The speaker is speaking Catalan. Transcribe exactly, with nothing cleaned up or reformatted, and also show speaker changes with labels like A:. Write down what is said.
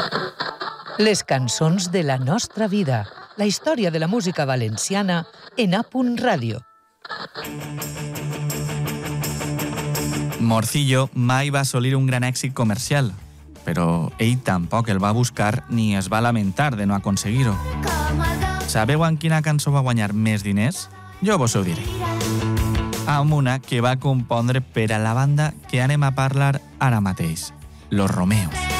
A: Les cançons de la nostra vida. La història de la música valenciana en A Punt Ràdio.
B: Morcillo mai va assolir un gran èxit comercial, però ell tampoc el va buscar ni es va lamentar de no aconseguir-ho. Sabeu en quina cançó va guanyar més diners? Jo vos ho diré. Amb una que va compondre per a la banda que anem a parlar ara mateix, Los Romeos.